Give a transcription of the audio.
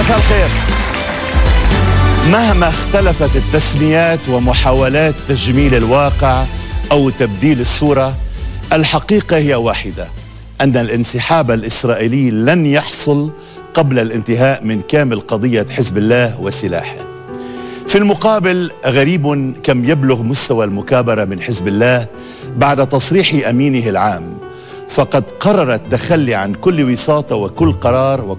مساء الخير. مهما اختلفت التسميات ومحاولات تجميل الواقع أو تبديل الصورة، الحقيقة هي واحدة: أن الانسحاب الإسرائيلي لن يحصل قبل الانتهاء من كامل قضية حزب الله وسلاحه. في المقابل، غريب كم يبلغ مستوى المكابرة من حزب الله بعد تصريح أمينه العام، فقد قرر التخلي عن كل وساطة وكل قرار